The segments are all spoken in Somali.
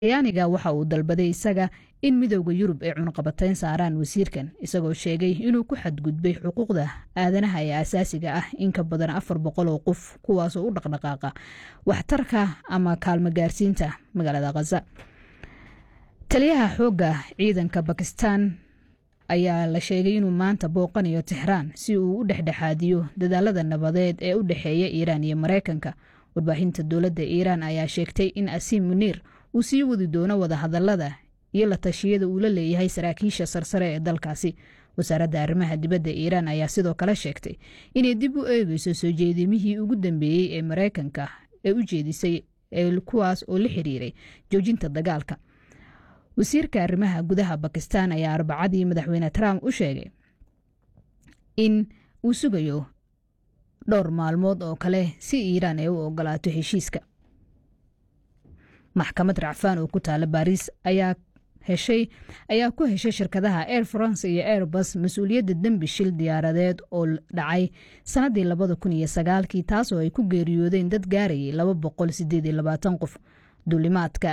yaaniga waxa uu dalbaday isaga in midowga Yurub ay cunqabatayn saaraan wasiirkan isagoo sheegay inuu ku xadgudbay xuquuqda aadanaha ee asaasiga ah in ka badan 400 oo qof kuwaas oo u dhaqdhaqaaqa waxtarka ama kaalmo gaarsiinta magaalada Gaza. Taliyaha xooga ciidanka Pakistan ayaa la sheegay inuu maanta booqanayo Tehran si uu u dhexdhexaadiyo dadaalada nabadeed ee u dhaxeeya Iiraan iyo Mareykanka. Warbaahinta dowladda Iiraan ayaa sheegtay in Asim Munir uu sii wadi doono wada hadallada iyo la tashiyada uu la leeyahay saraakiisha sarsare ee dalkaasi. Wasaaradda arrimaha dibadda Iiraan ayaa sidoo kale sheegtay inay dib u eegayso soo jeedimihii ugu dambeeyay ee Mareykanka ee u jeedisay kuwaas oo la xiriiray joojinta dagaalka. wasiirka arrimaha gudaha Pakistan ayaa Arbacadii madaxweyne Trump u sheegay in uu sugayo dhowr maalmood oo kale si Iiraan ay u ogolaato heshiiska. Maxkamad racfaan oo ku taala Paris ayaa ku heshay shirkadaha Air France iyo Airbus mas'uuliyadda dambi shil diyaaradeed oo dhacay sanadii 2009 taas oo ay ku geeriyoodeen dad gaarayay 228 qof. duulimaadka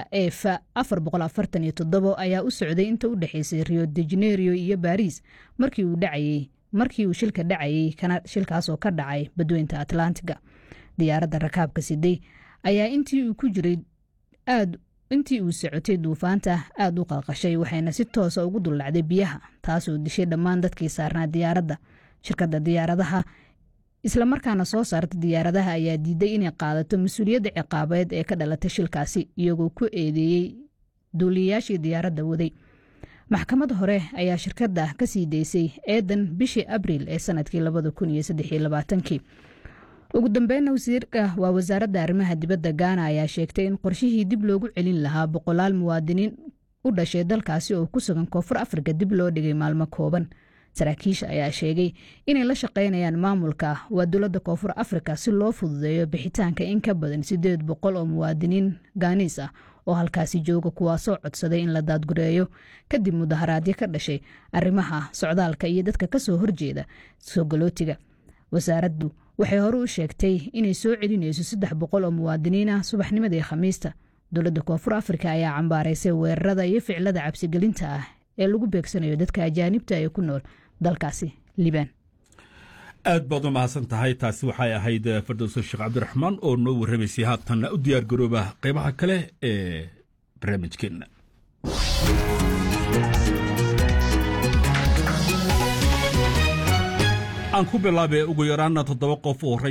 F447 ayaa u socday inta u dhaxaysay Rio de Janeiro iyo Paris markii uu shilka dhacayay shilkaas oo ka dhacay badweynta Atlantiga. Diyaaradda rakaabka siday ayaa intii uu socotay duufaanta aad u qalqashay waxayna si toos ah ugu duldhacday biyaha taas oo dishay dhammaan dadkii saarnaa diyaaradda. Shirkadda diyaaradaha isla markaana soo saarta diyaaradaha ayaa diiday inay qaadato mas'uuliyadda ciqaabeed ee ka dhalatay shilkaasi iyagoo ku eedeeyay duuliyayaashii diyaaradda waday. Maxkamad hore ayaa shirkadda ka sii deysay eedan bishii Abriil ee sanadkii 2023. ugu dambeynna waa wasaaradda arrimaha dibadda Ghana ayaa sheegtay in qorshihii dib loogu celin lahaa 100 muwaadiniin u dhashay dalkaasi oo ku sugan Koonfur Afrika dib loo dhigay maalmo kooban. Saraakiisha ayaa sheegay inay la shaqaynayaan maamulka waa dowladda Koonfur Afrika si loo fududeeyo bixitaanka in ka badan 800 oo muwaadiniin Ghanis ah oo halkaasi jooga kuwaasoo codsaday in la daadgureeyo kadib mudaharaadyo ka dhashay arrimaha socdaalka iyo dadka ka soo horjeeda soo galootiga. Wasaaraddu waxay hore u sheegtay inay soo celinayso 300 oo muwaadiniin ah subaxnimadii Khamiista. Dowladda Koonfur Afrika ayaa cambaaraysay weerarada iyo ficilada cabsigelinta ah ee lagu beegsanayo dadka ajaanibta ee ku nool dalkaasi Liban. aad baad u mahadsan tahay. taasi waxay ahayd Firdawso Sheekh Cabdiraxmaan oo noo warramaysay haatan u diyaar garooba qaybaha kale ee barnaamijkeena. aan ku bilaabay ugu yaraan 7 qof oo